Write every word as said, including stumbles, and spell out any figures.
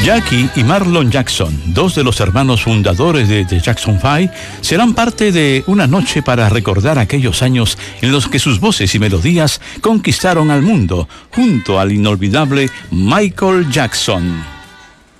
Jackie y Marlon Jackson, dos de los hermanos fundadores de The Jackson Five, serán parte de una noche para recordar aquellos años en los que sus voces y melodías conquistaron al mundo, junto al inolvidable Michael Jackson.